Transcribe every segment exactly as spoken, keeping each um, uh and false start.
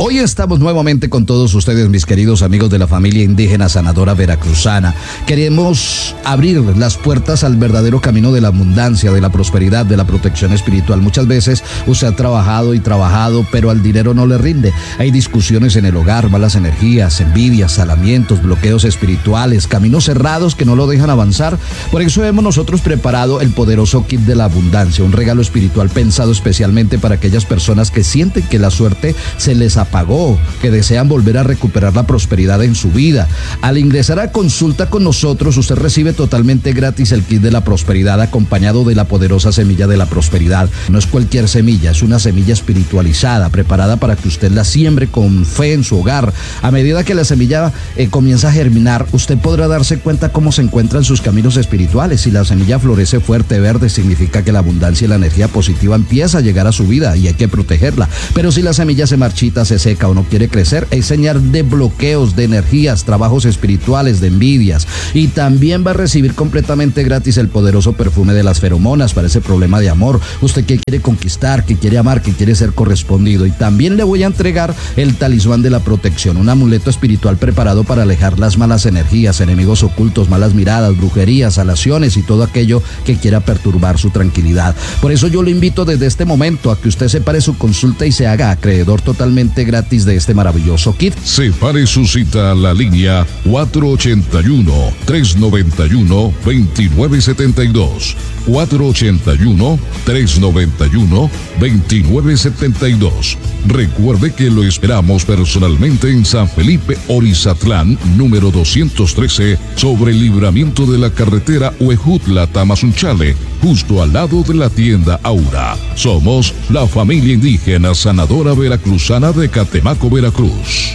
Hoy estamos nuevamente con todos ustedes, mis queridos amigos de la familia indígena sanadora veracruzana. Queremos abrir las puertas al verdadero camino de la abundancia, de la prosperidad, de la protección espiritual. Muchas veces usted ha trabajado y trabajado, pero al dinero no le rinde. Hay discusiones en el hogar, malas energías, envidias, salamientos, bloqueos espirituales, caminos cerrados que no lo dejan avanzar. Por eso hemos nosotros preparado el poderoso kit de la abundancia, un regalo espiritual pensado especialmente para aquellas personas que sienten que la suerte se les apagó, que desean volver a recuperar la prosperidad en su vida. Al ingresar a consulta con nosotros, usted recibe totalmente gratis el kit de la prosperidad acompañado de la poderosa semilla de la prosperidad. No es cualquier semilla, es una semilla espiritualizada, preparada para que usted la siembre con fe en su hogar. A medida que la semilla eh, comienza a germinar, usted podrá darse cuenta cómo se encuentran sus caminos espirituales. Si la semilla florece fuerte, verde, significa que la abundancia y la energía positiva empieza a llegar a su vida y hay que protegerla. Pero si la semilla se marchita, se seca o no quiere crecer, es señal de bloqueos, de energías, trabajos espirituales, de envidias. Y también va a recibir completamente gratis el poderoso perfume de las feromonas para ese problema de amor. Usted que quiere conquistar, que quiere amar, que quiere ser correspondido. Y también le voy a entregar el talismán de la protección, un amuleto espiritual preparado para alejar las malas energías, enemigos ocultos, malas miradas, brujerías, alaciones y todo aquello que quiera perturbar su tranquilidad. Por eso yo le invito desde este momento a que usted separe su consulta y se haga acreedor totalmente gratis de este maravilloso kit. Separe su cita a la línea cuatro ochenta y uno, trescientos noventa y uno, veintinueve setenta y dos. cuatro ochenta y uno, trescientos noventa y uno, veintinueve setenta y dos. Recuerde que lo esperamos personalmente en San Felipe, Orizatlán, número doscientos trece, sobre el libramiento de la carretera Huejutla-Tamazunchale, justo al lado de la tienda Aura. Somos la familia indígena sanadora veracruzana de Catemaco, Veracruz.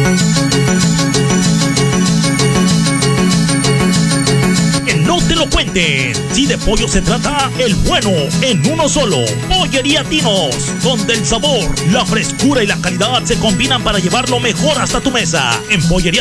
No te lo cuenten. Si de pollo se trata, el bueno en uno solo. Pollería Tinos, donde el sabor, la frescura y la calidad se combinan para llevarlo mejor hasta tu mesa. En Pollería